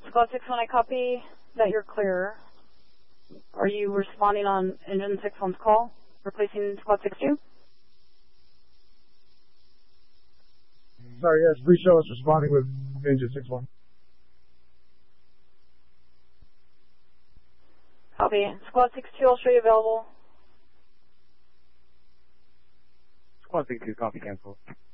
Squad 6-1, I copy that you're clear. Are you responding on Engine 6-1's call, replacing Squad 6-2? Sorry, yes, please show us responding with Engine 6-1. Copy. Squad 6-2, I'll show you available. Squad 6-2, copy, cancel.